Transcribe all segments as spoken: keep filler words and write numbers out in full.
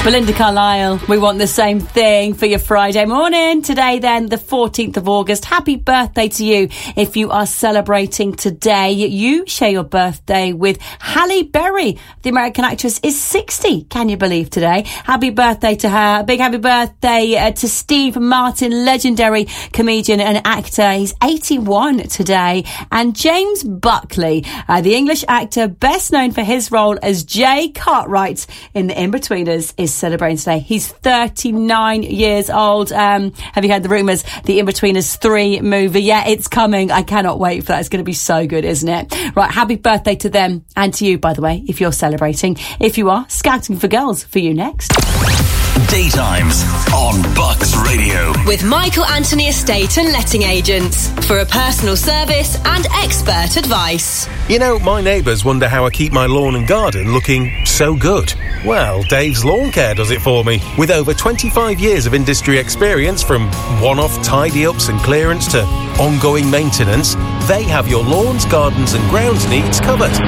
Belinda Carlisle, we want the same thing for your Friday morning. Today then, the fourteenth of August. Happy birthday to you. If you are celebrating today, you share your birthday with Halle Berry. The American actress is sixty. Can you believe today? Happy birthday to her. A big happy birthday uh, to Steve Martin, legendary comedian and actor. He's eighty-one today. And James Buckley, uh, the English actor best known for his role as Jay Cartwright in The Inbetweeners, is celebrating today. He's thirty-nine years old. Um, have you heard the rumours? The Inbetweeners three movie. Yeah, it's coming. I cannot wait for that. It's going to be so good, isn't it? Right, happy birthday to them and to you, by the way, if you're celebrating. If you are, Scouting for Girls for you next. Daytimes on Bucks Radio. With Michael Anthony Estate and Letting Agents for a personal service and expert advice. You know, my neighbours wonder how I keep my lawn and garden looking so good. Well, Dave's Lawn Care does it for me. With over twenty-five years of industry experience, from one-off tidy-ups and clearance to ongoing maintenance, they have your lawns, gardens and grounds needs covered.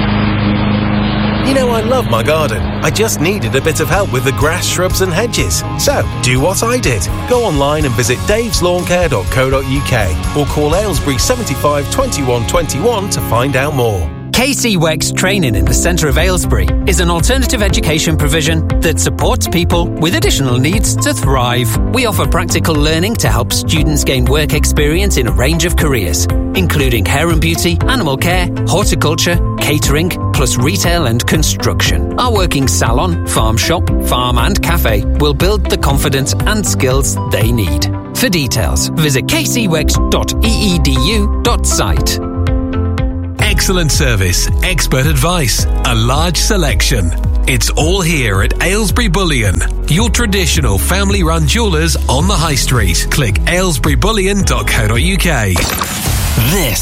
You know, I love my garden. I just needed a bit of help with the grass, shrubs and hedges. So, do what I did. Go online and visit daves lawn care dot co dot uk or call Aylesbury seventy-five twenty-one twenty-one to find out more. K C W E X Training in the Centre of Aylesbury is an alternative education provision that supports people with additional needs to thrive. We offer practical learning to help students gain work experience in a range of careers, including hair and beauty, animal care, horticulture, catering, plus retail and construction. Our working salon, farm shop, farm and cafe will build the confidence and skills they need. For details, visit k c w e x dot e e d u dot site. Excellent service, expert advice, a large selection. It's all here at Aylesbury Bullion, your traditional family-run jewellers on the high street. Click aylesbury bullion dot co dot uk. This